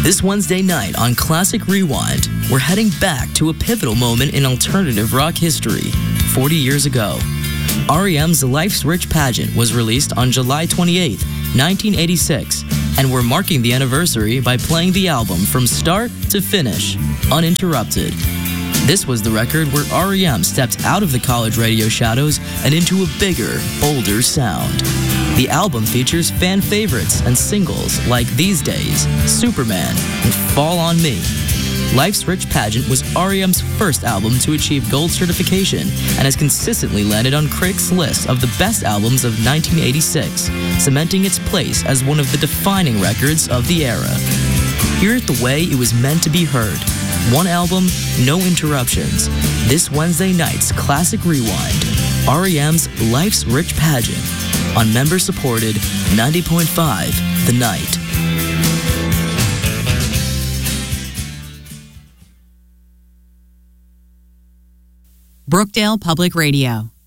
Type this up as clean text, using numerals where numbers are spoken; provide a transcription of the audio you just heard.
This Wednesday night on Classic Rewind, we're heading back to a pivotal moment in alternative rock history, 40 years ago. R.E.M's Life's Rich Pageant was released on July 28, 1986, and we're marking the anniversary by playing the album from start to finish, uninterrupted. This was the record where R.E.M. stepped out of the college radio shadows and into a bigger, bolder sound. The album features fan favorites and singles like These Days, Superman, and Fall on Me. Life's Rich Pageant was R.E.M.'s first album to achieve gold certification and has consistently landed on critics' lists of the best albums of 1986, cementing its place as one of the defining records of the era. Hear it the way it was meant to be heard. One album, no interruptions. This Wednesday night's Classic Rewind, R.E.M.'s Life's Rich Pageant, on member-supported 90.5 The Night. Brookdale Public Radio.